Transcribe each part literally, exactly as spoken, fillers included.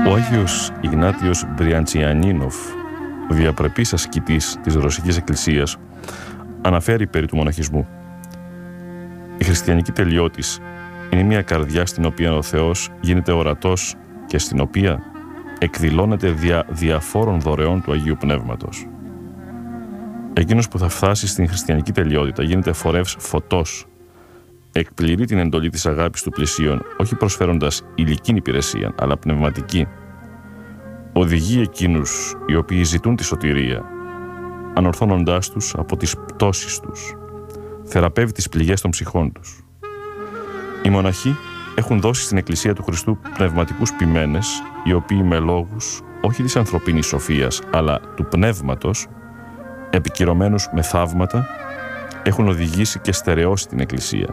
Ο Άγιος Ιγνάτιος Μπριαντσιανίνοφ, ο διαπρεπής ασκητής της Ρωσικής Εκκλησίας, αναφέρει περί του μοναχισμού. Η χριστιανική τελειότης είναι μια καρδιά στην οποία ο Θεός γίνεται ορατός και στην οποία εκδηλώνεται δια διαφόρων δωρεών του Αγίου Πνεύματος. Εκείνος που θα φτάσει στην χριστιανική τελειότητα γίνεται φορεύς φωτός, εκπληρεί την εντολή της αγάπης του πλησίον, όχι προσφέροντας υλική υπηρεσία, αλλά πνευματική. Οδηγεί εκείνους οι οποίοι ζητούν τη σωτηρία, ανορθώνοντάς τους από τις πτώσεις τους. Θεραπεύει τις πληγές των ψυχών τους. Οι μοναχοί έχουν δώσει στην Εκκλησία του Χριστού πνευματικούς ποιμένες, οι οποίοι με λόγους όχι της ανθρωπίνης σοφίας, αλλά του πνεύματος, επικυρωμένους με θαύματα, έχουν οδηγήσει και στερεώσει την Εκκλησία.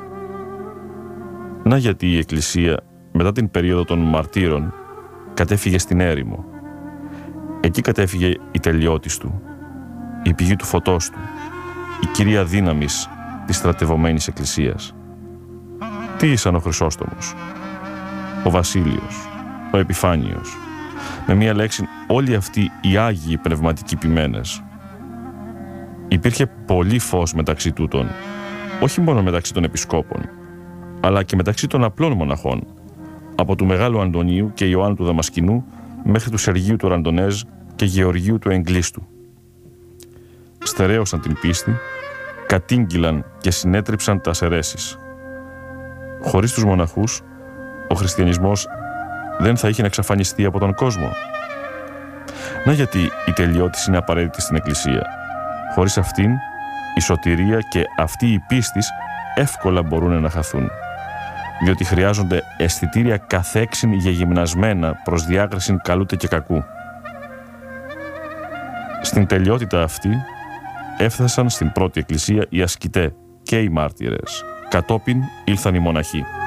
Να γιατί η Εκκλησία, μετά την περίοδο των μαρτύρων, κατέφυγε στην έρημο. Εκεί κατέφυγε η τελειότης του, η πηγή του φωτός του, η κυρία δύναμης της στρατευωμένης Εκκλησίας. Τι ήσαν ο Χρυσόστομος, ο Βασίλειος, ο Επιφάνιος, με μία λέξη όλοι αυτοί οι άγιοι πνευματικοί ποιμένες. Υπήρχε πολύ φως μεταξύ τούτων, όχι μόνο μεταξύ των επισκόπων, αλλά και μεταξύ των απλών μοναχών, από του Μεγάλου Αντωνίου και Ιωάννου του Δαμασκηνού μέχρι του Σεργίου του Ραντονέζ και Γεωργίου του Εγκλίστου. Στερέωσαν την πίστη, κατήγγυλαν και συνέτριψαν τα αιρέσεις. Χωρίς τους μοναχούς, ο χριστιανισμός δεν θα είχε να εξαφανιστεί από τον κόσμο. Να γιατί η τελειότης είναι απαραίτητη στην Εκκλησία. Χωρίς αυτήν, η σωτηρία και αυτή η πίστης εύκολα μπορούν να χαθούν, διότι χρειάζονται αισθητήρια καθέξιν γεγυμνασμένα προς διάκριση καλούτε και κακού. Στην τελειότητα αυτή έφτασαν στην πρώτη Εκκλησία οι ασκητέ και οι μάρτυρες. Κατόπιν ήλθαν οι μοναχοί.